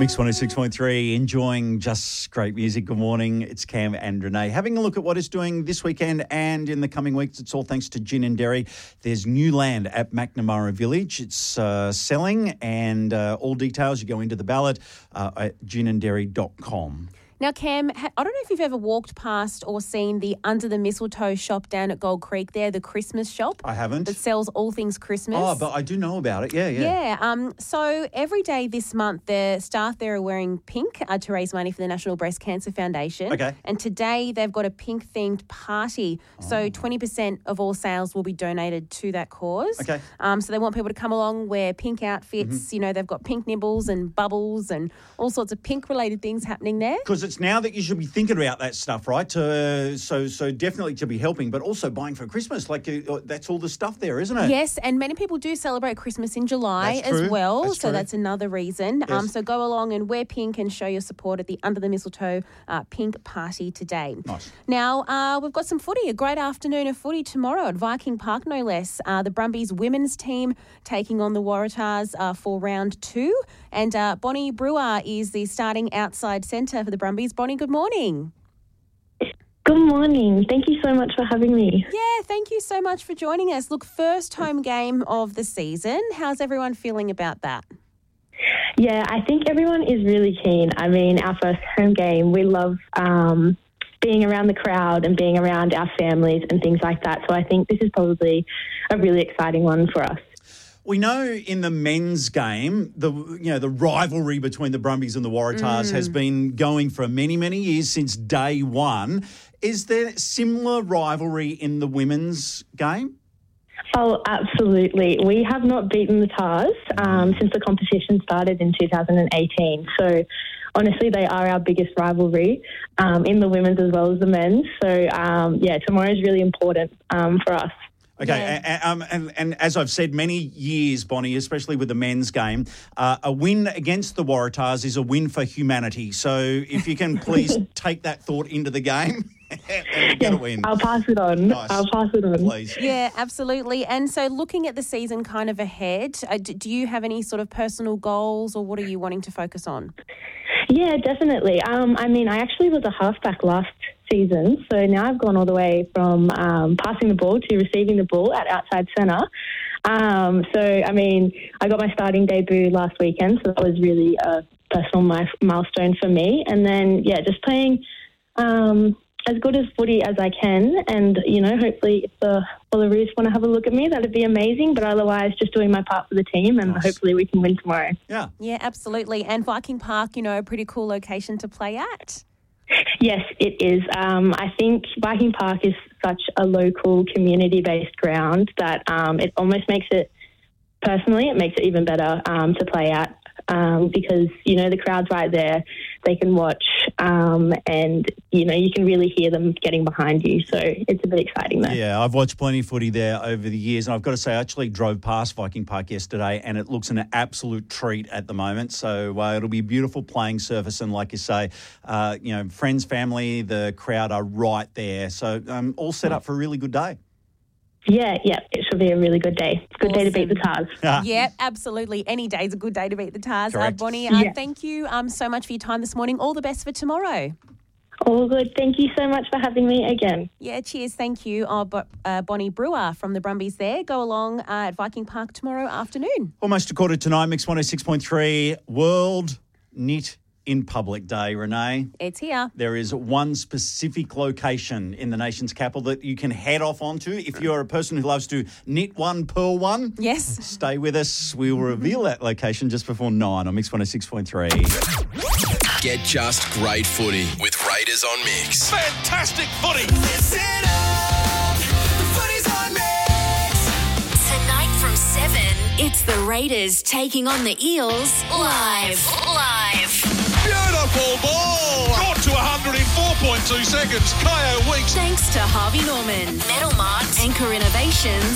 Mix 106.3, enjoying just great music. Good morning. It's Cam and Renee. Having a look at what it's doing this weekend and in the coming weeks. It's all thanks to Gin and Dairy. There's new land at McNamara Village. It's selling, and all details, you go into the ballot at ginanddairy.com. Now, Cam, I don't know if you've ever walked past or seen the Under the Mistletoe shop down at Gold Creek there, the Christmas shop. I haven't. That sells all things Christmas. Oh, but I do know about it. Yeah. Yeah. So every day this month, the staff there are wearing pink to raise money for the National Breast Cancer Foundation. Okay. And today they've got a pink-themed party. So 20% of all sales will be donated to that cause. Okay. So they want people to come along, wear pink outfits. Mm-hmm. You know, they've got pink nibbles and bubbles and all sorts of pink-related things happening there. Because it's now that you should be thinking about that stuff, right? So definitely to be helping, but also buying for Christmas. Like that's all the stuff there, isn't it? Yes, and many people do celebrate Christmas in July That's true. as well. That's so true. that's another reason. Yes. So go along and wear pink and show your support at the Under the Mistletoe pink party today. Nice. Now, we've got some footy, a great afternoon of footy tomorrow at Viking Park, no less. The Brumbies women's team taking on the Waratahs for round 2. And Bonnie Brewer is the starting outside centre for the Brumbies. Bonnie, good morning. Good morning. Thank you so much for having me. Yeah, thank you so much for joining us. Look, first home game of the season. How's everyone feeling about that? Yeah, I think everyone is really keen. I mean, our first home game, we love being around the crowd and being around our families and things like that. So I think this is probably a really exciting one for us. We know in the men's game, the rivalry between the Brumbies and the Waratahs has been going for many, many years since day one. Is there similar rivalry in the women's game? Oh, absolutely. We have not beaten the Tars since the competition started in 2018. So honestly, they are our biggest rivalry in the women's as well as the men's. So, tomorrow is really important for us. Okay, Yeah. and as I've said many years, Bonnie, especially with the men's game, a win against the Waratahs is a win for humanity. So if you can please take that thought into the game and get a win. I'll pass it on. Nice. I'll pass it on. Please. Yeah, absolutely. And so looking at the season kind of ahead, do you have any sort of personal goals or what are you wanting to focus on? Yeah, definitely. I actually was a halfback last season, so now I've gone all the way from passing the ball to receiving the ball at outside centre. I got my starting debut last weekend, so that was really a personal milestone for me. And then, just playing as good as footy as I can, and, hopefully if the Wallaroos want to have a look at me, that'd be amazing. But otherwise, just doing my part for the team, and hopefully we can win tomorrow. Yeah. Yeah, absolutely. And Viking Park, a pretty cool location to play at. Yes, it is. I think Viking Park is such a local, community-based ground that it almost makes it even better to play at because, the crowd's right there. They can watch and, you can really hear them getting behind you. So it's a bit exciting there. Yeah, I've watched plenty of footy there over the years, and I've got to say I actually drove past Viking Park yesterday and it looks an absolute treat at the moment. So it'll be a beautiful playing surface, and like you say, friends, family, the crowd are right there. So all set up for a really good day. Yeah, it should be a really good day. Good day to beat the Tars. Yeah, absolutely. Any day's a good day to beat the Tars. Correct. Bonnie, thank you so much for your time this morning. All the best for tomorrow. All good. Thank you so much for having me again. Yeah, cheers. Thank you. Bonnie Brewer from the Brumbies there. Go along at Viking Park tomorrow afternoon. Almost a quarter to 9, Mix 106.3, World Knit in Public Day, Renee. It's here. There is one specific location in the nation's capital that you can head off onto. If you're a person who loves to knit one, purl one, Yes. stay with us. We will reveal that location just before 9 on Mix 106.3. Get just great footy with Raiders on Mix. Fantastic footy. Tonight from 7, it's the Raiders taking on the Eels live. Beautiful ball. Got to 104.2 seconds. Kyo Weeks. Thanks to Harvey Norman, Metal Mart, Anchor Innovations,